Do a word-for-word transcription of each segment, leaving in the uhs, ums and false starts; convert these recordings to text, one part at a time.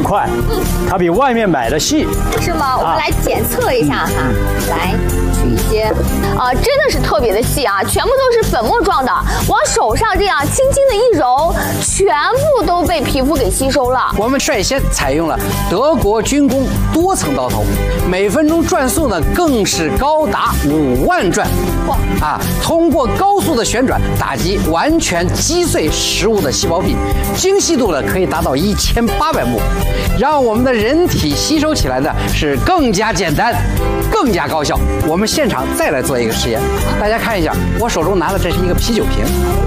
块，嗯，它比外面买的细， 是吗？我们来检测一下哈，来取一些，啊，真的是特别的细啊，全部都是粉末状的，往手上这样轻轻的一揉，全部都被皮肤给吸收了。 我们率先采用了德国军工多层刀头，每分钟转速呢更是高达五万转，哇啊！通过高速的旋转打击，完全击碎食物的细胞壁，精细度呢可以达到一千八百目，让我们的人体吸收起来呢是更加简单，更加高效。我们现场再来做一个实验，大家看一下，我手中拿的这是一个啤酒瓶。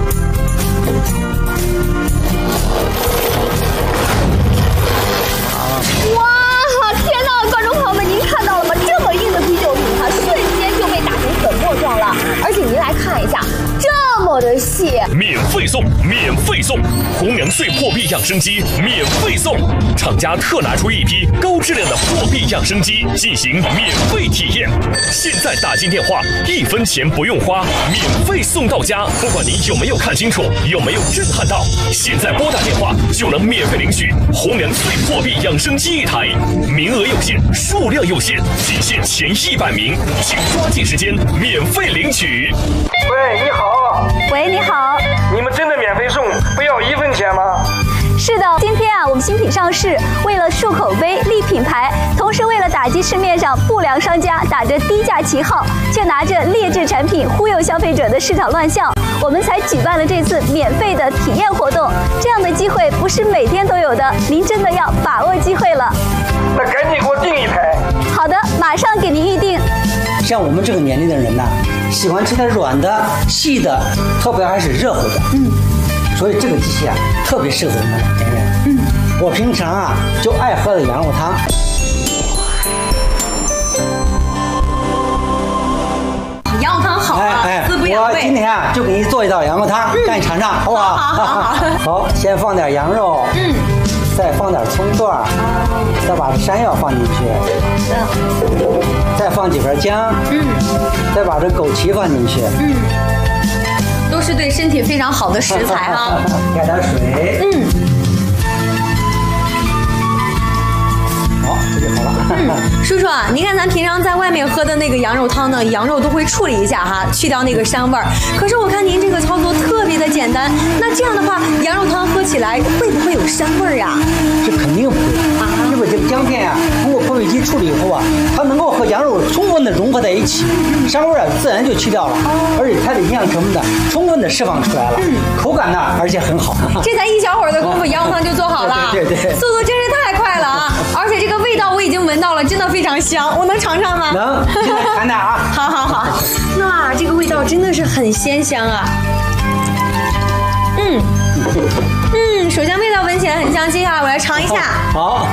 哇，天哪，观众朋友们，您看到了吗？这么硬的啤酒瓶，它瞬间就被打成粉末状了，而且您来看一下，这么的细， 免费送，免费送，红娘碎破壁养生机免费送，厂家特拿出一批高质量的破壁养生机进行免费体验，现在打进电话，一分钱不用花，免费送到家，不管您有没有看清楚，有没有震撼到，现在拨打电话就能免费领取红娘碎破壁养生机一台，名额有限，数量有限，仅限前一百名，请抓紧时间免费领取。 喂，你好。 喂，你好。 你们真的免费送，不要一分钱吗？ 是的，今天啊，我们新品上市，为了树口碑、立品牌，同时为了打击市面上不良商家打着低价旗号，却拿着劣质产品忽悠消费者的市场乱象，我们才举办了这次免费的体验活动。这样的机会不是每天都有的，您真的要把握机会了。 那赶紧给我订一台。 好的，马上给您预定。 像我们这个年龄的人呢，喜欢吃点软的、细的，特别还是热乎的。嗯，所以这个机器啊，特别适合我们老年人。嗯，我平常啊就爱喝的羊肉汤。 羊肉汤好啊， 哎哎， 滋补养胃。 我今天啊就给你做一道羊肉汤，嗯、让你尝尝，好不好？ 好好好。 好，先放点羊肉。嗯。再放点葱段，哦、再把山药放进去，嗯、再放几根姜，嗯，再把这枸杞放进去， 嗯，都是对身体非常好的食材哈。 加点水，嗯，好，这就好了。 嗯，叔叔啊，您看咱平常在外面喝的那个羊肉汤呢，羊肉都会处理一下哈，去掉那个膻味儿。可是我看您这个操作特别的简单，那这样的话，羊肉汤喝起来会不会有膻味儿啊？ 这肯定不会啊，因为这个姜片啊，通过破壁机处理以后啊，它能够和羊肉充分的融合在一起，膻味儿啊自然就去掉了，而且它的营养成分呢，充分的释放出来了，嗯，口感呢，而且很好。 这才一小会儿的功夫，羊肉汤就做好了， 对对对， 速度真是太快了啊！而且这个味道我已经闻到了，真的非常香，我能尝尝吗？ 能，现在尝点啊！ 好好好，哇，这个味道真的是很鲜香啊！嗯嗯，首先味道闻起来很香，接下来我来尝一下。 好。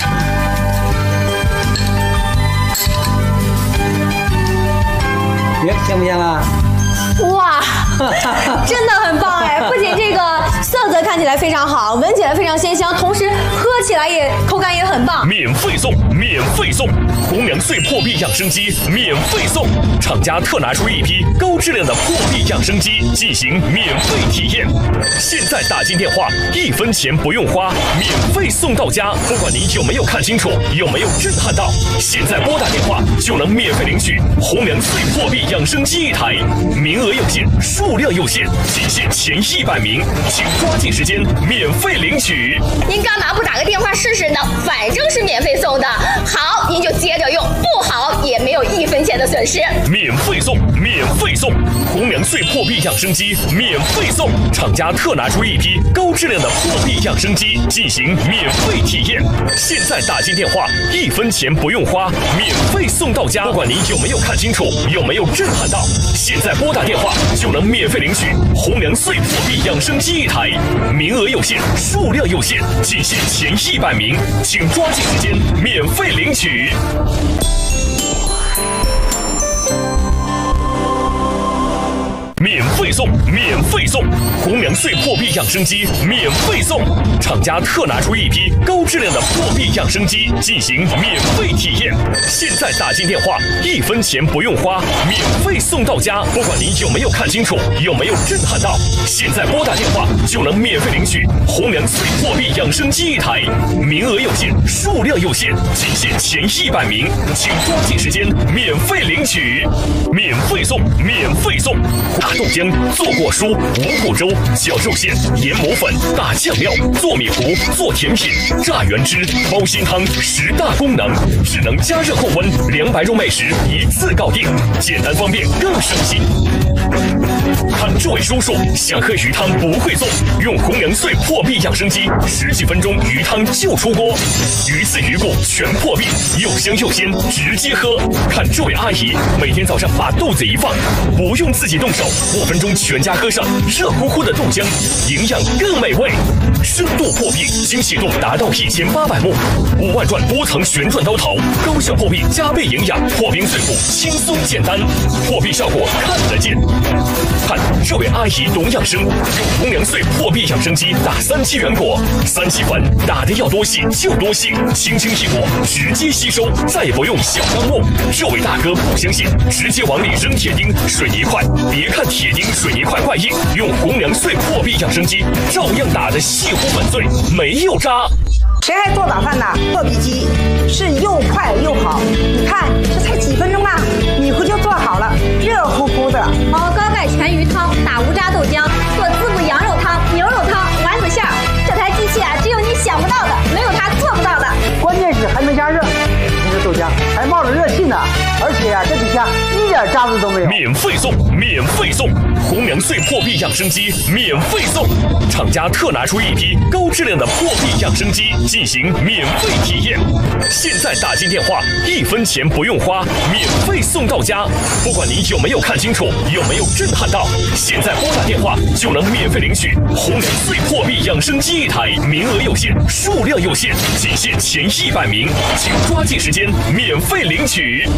你香不香啊？ 哇，真的很棒哎！不仅这个色泽看起来非常好，闻起来非常鲜香，同时喝起来也口感也很棒。 免费送，免费送，红娘碎破壁养生机免费送，厂家特拿出一批高质量的破壁养生机进行免费体验。现在打进电话，一分钱不用花，免费送到家。不管您有没有看清楚，有没有震撼到，现在拨打电话就能免费领取红娘碎破壁养生机一台，名额有限，数量有限，仅限前一百名，请抓紧时间免费领取。 您干嘛不打个电话试试呢？反正是免费送的，好您就接着用，不好也没有一分钱的损失。 免费送，免费送，红娘碎破壁养生机免费送，厂家特拿出一批高质量的破壁养生机进行免费体验。现在打进电话，一分钱不用花，免费送到家。不管您有没有看清楚，有没有震撼到，现在拨打电话就能免费领取红娘碎破壁养生机一台，名额有限，数量有限，仅限前一百名，请抓紧时间免费领取。免费送， 送，免费送！红粮穗破壁养生机免费送！厂家特拿出一批高质量的破壁养生机进行免费体验。现在打进电话，一分钱不用花，免费送到家。不管您有没有看清楚，有没有震撼到，现在拨打电话就能免费领取红粮穗破壁养生机一台，名额有限，数量有限，仅限前一百名，请抓紧时间免费领取，免费送，免费送！大豆浆、做果蔬、五谷粥、绞肉馅、研磨粉、打酱料、做米糊、做甜品、榨原汁、包心汤，十大功能，只能加热控温，两百入内时一次搞定，简单方便更省心。看这位叔叔想喝鱼汤不会做，用红粮穗破壁养生机，十几分钟鱼汤就出锅，鱼刺鱼骨全破壁，又香又鲜，直接喝。看这位阿姨每天早上把豆子一放，不用自己动手，五分钟全家喝上热乎乎的豆浆，营养更美味。深度破壁，精细度达到一千八百目，五万转多层旋转刀头，高效破壁加倍营养，破冰碎骨轻松简单，破壁效果看得见。看这位阿姨懂养生，用红粮穗破壁养生机打三七原果，三七粉打的要多细就多细，轻轻一抹直接吸收，再也不用小钢木。这位大哥不相信，直接往里扔铁钉、水泥块，别看铁钉、水泥块怪硬，用红粮穗破壁养生机照样打得细乎粉碎，没有渣。 谁还做早饭呢？破壁机是又快又好，你看这才几分钟啊，米糊就做好了，热乎乎的。 熬高钙全鱼汤，打无渣豆浆，做滋补羊肉汤、牛肉汤、丸子馅儿。这台机器啊，只有你想不到的，没有它做不到的。 关键是还能加热，你这豆浆还冒着热气呢，而且呀、啊，这底下一点渣子都没有。 免费送，免费送！红粮穗破壁养生机免费送！厂家特拿出一批高质量的破壁养生机进行免费体验。现在打进电话，一分钱不用花，免费送到家。不管您有没有看清楚，有没有震撼到，现在拨打电话就能免费领取红粮穗破壁养生机一台，名额有限，数量有限，仅限前一百名，请抓紧时间免费领取。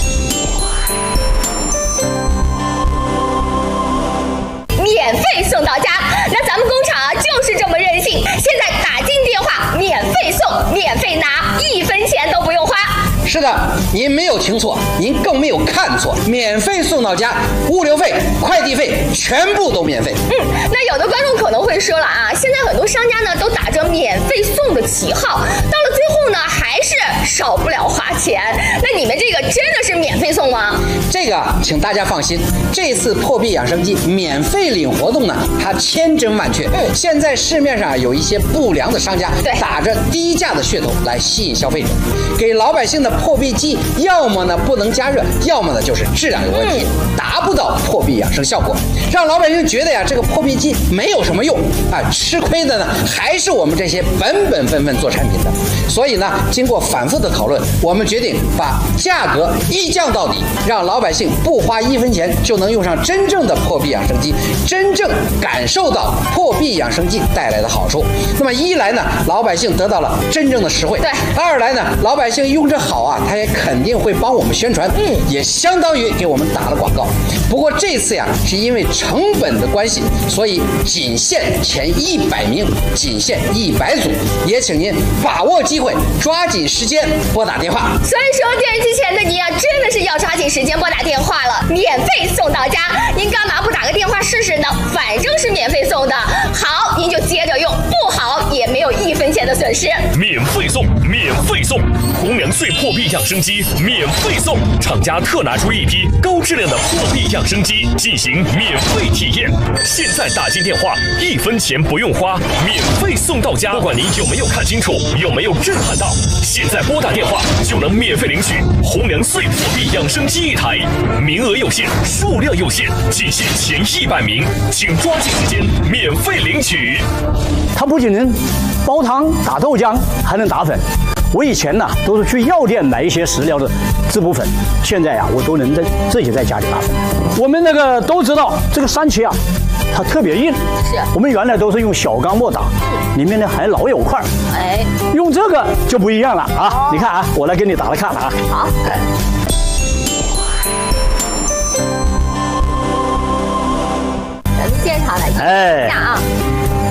免费送到家，那咱们工厂啊就是这么任性。现在打进电话，免费送，免费拿，一分钱都不用花。 是的，您没有听错，您更没有看错，免费送到家，物流费、快递费全部都免费。 嗯，那有的观众可能会说了啊，现在很多商家呢都打着免费送的旗号，到了最后呢还是少不了花钱。那你们这个真的是免费送吗？ 这个请大家放心，这次破壁养生机免费领活动呢，它千真万确。 嗯， 现在市面上有一些不良的商家打着低价的噱头来吸引消费者，给老百姓的破壁机要么呢不能加热，要么呢就是质量有问题，嗯、达不到破壁养生效果，让老百姓觉得呀这个破壁机没有什么用啊，吃亏的呢还是我们这些本本分分做产品的。所以呢，经过反复的讨论，我们决定把价格一降到底，让老百姓不花一分钱就能用上真正的破壁养生机，真正感受到破壁养生机带来的好处。那么一来呢，老百姓得到了真正的实惠；对，二来呢，老百姓用着好啊，他也肯定会帮我们宣传，嗯，也相当于给我们打了广告。不过这次呀，是因为成本的关系，所以仅限前一百名，仅限一百组，也请您把握机会，抓紧时间拨打电话。 所以说，电视机前的您啊，真的是要抓紧时间拨打电话了，免费送到家。您干嘛不打个电话试试呢？反正是免费送的，好您就接着用，不好也没有一分钱的损失。 免费送，免费送！红粮穗破壁养生机免费送！厂家特拿出一批高质量的破壁养生机进行免费体验。现在打进电话，一分钱不用花，免费送到家。不管您有没有看清楚，有没有震撼到，现在拨打电话就能免费领取红粮穗破壁养生机一台，名额有限，数量有限，仅限前一百名，请抓紧时间免费领取。 它不仅能煲汤、打豆浆，还能打粉。我以前呢都是去药店买一些食疗的滋补粉，现在呀我都能在自己在家里打粉。我们那个都知道这个三七啊，它特别硬，是我们原来都是用小钢末打，里面呢还老有块，哎，用这个就不一样了啊！哦、你看啊，我来给你打了看了啊，好。哎咱们现场来看哎一下啊。